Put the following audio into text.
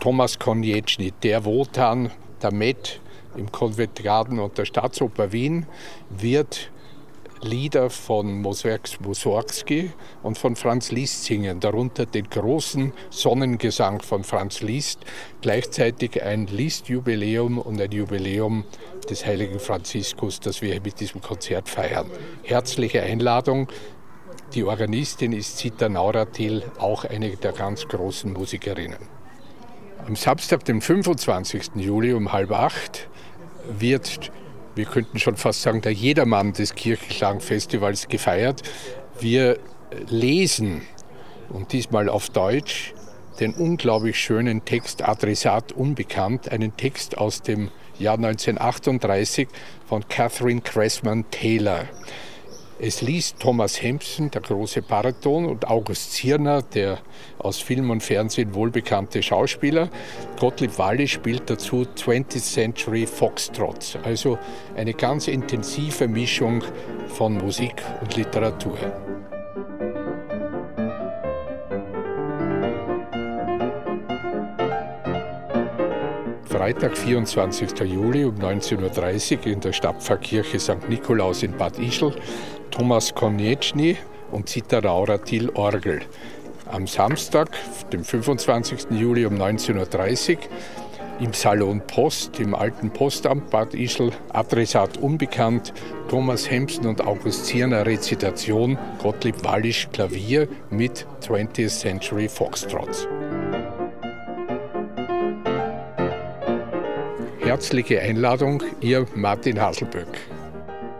Thomas Konieczny, der Wotan, der Met im Covent-Garden und der Staatsoper Wien, wird Lieder von Mussorgsky und von Franz Liszt singen, darunter den großen Sonnengesang von Franz Liszt, gleichzeitig ein Liszt-Jubiläum und ein Jubiläum des heiligen Franziskus, das wir mit diesem Konzert feiern. Herzliche Einladung. Die Organistin ist Zita Nauratil, auch eine der ganz großen Musikerinnen. Am Samstag, dem 25. Juli um 7:30 wird, wir könnten schon fast sagen, der Jedermann des Kirchenklangfestivals gefeiert. Wir lesen, und diesmal auf Deutsch, den unglaublich schönen Text Adressat unbekannt, einen Text aus dem Jahr 1938 von Catherine Cressman Taylor. Es liest Thomas Hempson, der große Bariton, und August Zirner, der aus Film und Fernsehen wohlbekannte Schauspieler. Gottlieb Wallisch spielt dazu 20th Century Foxtrots, also eine ganz intensive Mischung von Musik und Literatur. Freitag, 24. Juli um 19:30 Uhr in der Stadtpfarrkirche St. Nikolaus in Bad Ischl, Thomas Konieczny und Zita Nauratil Orgel. Am Samstag, dem 25. Juli um 19:30 Uhr im Salon Post, im alten Postamt Bad Ischl, Adressat unbekannt, Thomas Hempson und August Zirner Rezitation, Gottlieb Wallisch Klavier mit 20th Century Foxtrots. Herzliche Einladung, Ihr Martin Haselböck.